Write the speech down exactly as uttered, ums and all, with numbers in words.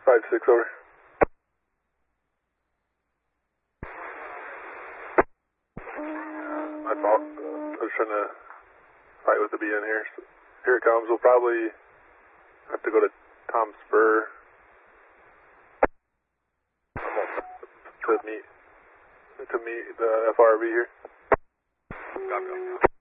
five six over. My fault. Uh, I was trying to fight with the B N here. So here it comes. We'll probably have to go to Tom Spur to meet to meet the F R B here. Copy.